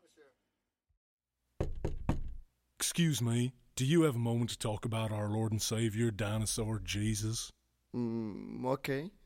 Excuse me, do you have a moment to talk about our Lord and Savior, Dinosaur Jesus? Okay.